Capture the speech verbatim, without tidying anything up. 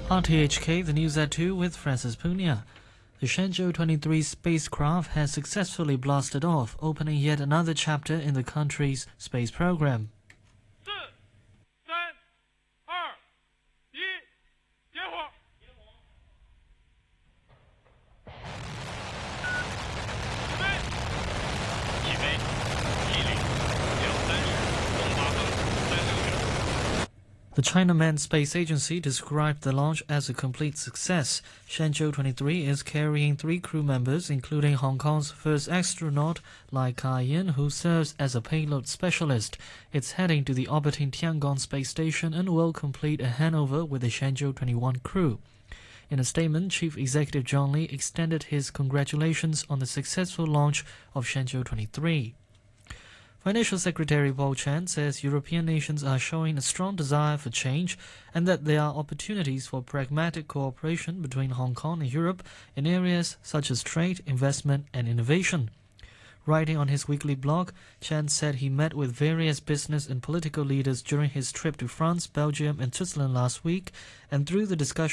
R T H K, the news at two with Francis Punia. The Shenzhou twenty-three spacecraft has successfully blasted off, opening yet another chapter in the country's space program. The China Manned Space Agency described the launch as a complete success. Shenzhou twenty-three is carrying three crew members, including Hong Kong's first astronaut, Lai Ka-yin, who serves as a payload specialist. It's heading to the orbiting Tiangong space station and will complete a handover with the Shenzhou twenty-one crew. In a statement, Chief Executive John Lee extended his congratulations on the successful launch of Shenzhou twenty-three. Financial Secretary Paul Chan says European nations are showing a strong desire for change and that there are opportunities for pragmatic cooperation between Hong Kong and Europe in areas such as trade, investment and innovation. Writing on his weekly blog, Chan said he met with various business and political leaders during his trip to France, Belgium and Switzerland last week, and through the discussion